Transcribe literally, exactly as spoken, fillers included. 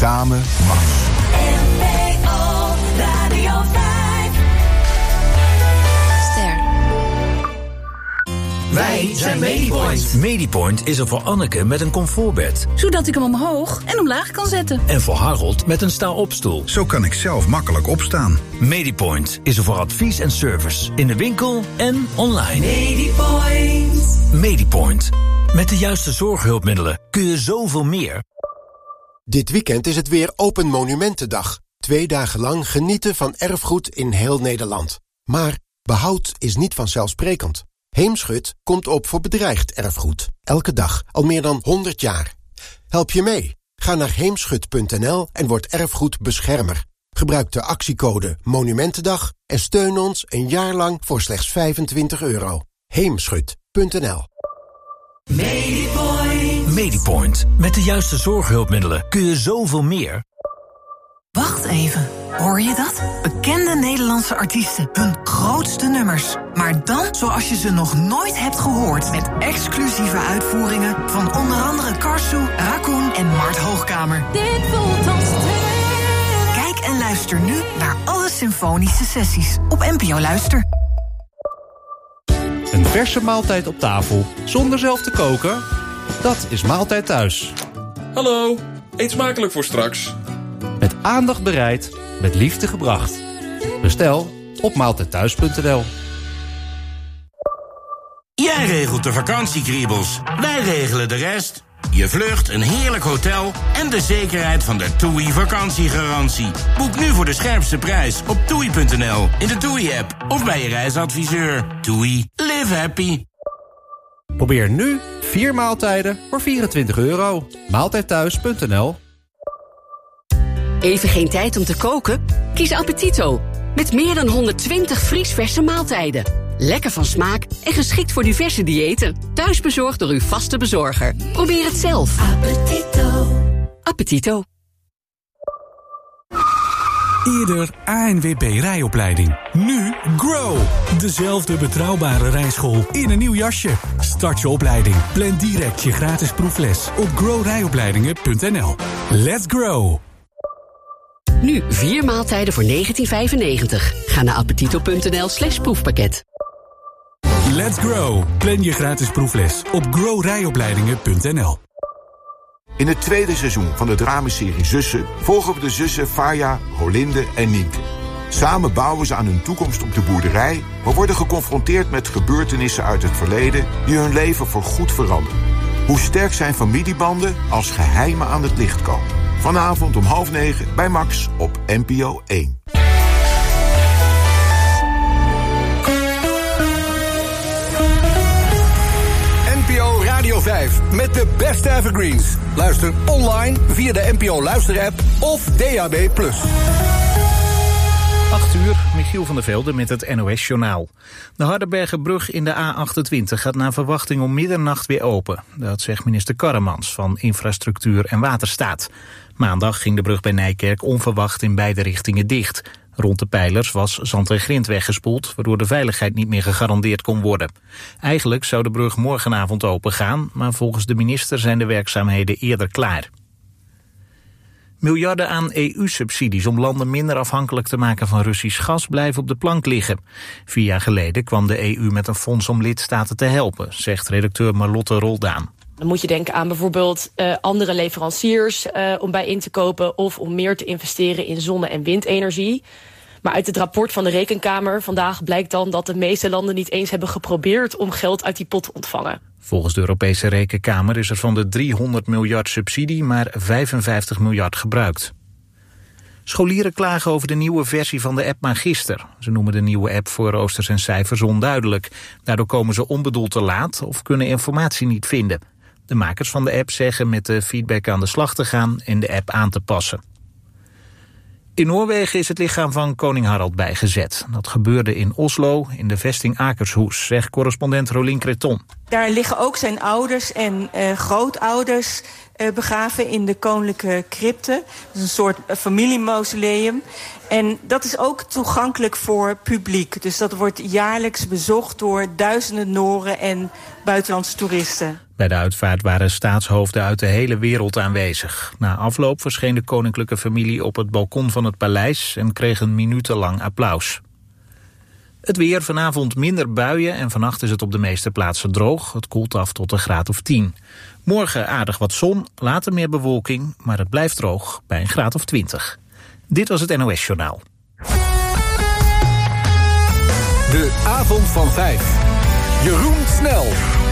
Samen Max. N P O Radio vijf. Ster. Wij zijn Medipoint. Medipoint is er voor Anneke met een comfortbed. Zodat ik hem omhoog en omlaag kan zetten. En voor Harold met een sta-opstoel. Zo kan ik zelf makkelijk opstaan. Medipoint is er voor advies en service. In de winkel en online. Medipoint. Medipoint. Met de juiste zorghulpmiddelen kun je zoveel meer. Dit weekend is het weer Open Monumentendag. Twee dagen lang genieten van erfgoed in heel Nederland. Maar behoud is niet vanzelfsprekend. Heemschut komt op voor bedreigd erfgoed. Elke dag, al meer dan honderd jaar. Help je mee? Ga naar heemschut punt n l en word erfgoedbeschermer. Gebruik de actiecode Monumentendag en steun ons een jaar lang voor slechts vijfentwintig euro. heemschut punt n l. Medipoint. Medipoint. Met de juiste zorghulpmiddelen kun je zoveel meer. Wacht even, hoor je dat? Bekende Nederlandse artiesten, hun grootste nummers. Maar dan zoals je ze nog nooit hebt gehoord. Met exclusieve uitvoeringen van onder andere Karsu, Raccoon en Mart Hoogkamer. Dit voelt als twee. Kijk en luister nu naar alle symfonische sessies op N P O Luister. Een verse maaltijd op tafel, zonder zelf te koken? Dat is Maaltijd Thuis. Hallo, eet smakelijk voor straks. Met aandacht bereid, met liefde gebracht. Bestel op maaltijdthuis punt n l. Jij regelt de vakantiekriebels, wij regelen de rest. Je vlucht, een heerlijk hotel en de zekerheid van de TUI vakantiegarantie. Boek nu voor de scherpste prijs op toei punt n l, in de TUI-app of bij je reisadviseur. TUI, live happy. Probeer nu vier maaltijden voor vierentwintig euro. maaltijdthuis punt n l. Even geen tijd om te koken? Kies Appetito. Met meer dan honderdtwintig vriesverse maaltijden. Lekker van smaak en geschikt voor diverse diëten. Thuisbezorgd door uw vaste bezorger. Probeer het zelf. Appetito. Appetito. Eerder A N W B rijopleiding. Nu Grow. Dezelfde betrouwbare rijschool in een nieuw jasje. Start je opleiding. Plan direct je gratis proefles op grow rijopleidingen punt n l. Let's grow. Nu vier maaltijden voor negentien vijfennegentig. Ga naar appetito punt n l slash proefpakket. Let's grow. Plan je gratis proefles op grow rijopleidingen punt n l. In het tweede seizoen van de dramaserie Zussen volgen we de zussen Faya, Rolinde en Nienke. Samen bouwen ze aan hun toekomst op de boerderij, maar worden geconfronteerd met gebeurtenissen uit het verleden die hun leven voorgoed veranderen. Hoe sterk zijn familiebanden als geheimen aan het licht komen? Vanavond om half negen bij Max op N P O één. N P O Radio vijf met de beste evergreens. Luister online via de N P O Luister-app of D A B plus. acht uur, Michiel van der Velde met het N O S-journaal. De Hardenbergerbrug in de A achtentwintig gaat naar verwachting om middernacht weer open. Dat zegt minister Karremans van Infrastructuur en Waterstaat. Maandag ging de brug bij Nijkerk onverwacht in beide richtingen dicht. Rond de pijlers was zand en grind weggespoeld, waardoor de veiligheid niet meer gegarandeerd kon worden. Eigenlijk zou de brug morgenavond open gaan, maar volgens de minister zijn de werkzaamheden eerder klaar. Miljarden aan E U-subsidies om landen minder afhankelijk te maken van Russisch gas blijven op de plank liggen. Vier jaar geleden kwam de E U met een fonds om lidstaten te helpen, zegt redacteur Marlotte Roldaan. Dan moet je denken aan bijvoorbeeld uh, andere leveranciers uh, om bij in te kopen of om meer te investeren in zonne- en windenergie. Maar uit het rapport van de Rekenkamer vandaag blijkt dan dat de meeste landen niet eens hebben geprobeerd om geld uit die pot te ontvangen. Volgens de Europese Rekenkamer is er van de driehonderd miljard subsidie maar vijfenvijftig miljard gebruikt. Scholieren klagen over de nieuwe versie van de app Magister. Ze noemen de nieuwe app voor roosters en cijfers onduidelijk. Daardoor komen ze onbedoeld te laat of kunnen informatie niet vinden. De makers van de app zeggen met de feedback aan de slag te gaan en de app aan te passen. In Noorwegen is het lichaam van koning Harald bijgezet. Dat gebeurde in Oslo, in de vesting Akershus, zegt correspondent Rolien Creton. Daar liggen ook zijn ouders en uh, grootouders uh, begraven in de koninklijke crypte. Dus een soort uh, familiemausoleum. En dat is ook toegankelijk voor publiek. Dus dat wordt jaarlijks bezocht door duizenden Noren en buitenlandse toeristen. Bij de uitvaart waren staatshoofden uit de hele wereld aanwezig. Na afloop verscheen de koninklijke familie op het balkon van het paleis en kreeg een minutenlang applaus. Het weer, vanavond minder buien en vannacht is het op de meeste plaatsen droog. Het koelt af tot een graad of tien. Morgen aardig wat zon, later meer bewolking, maar het blijft droog bij een graad of twintig. Dit was het N O S-journaal. De avond van vijf. Jeroen Snel.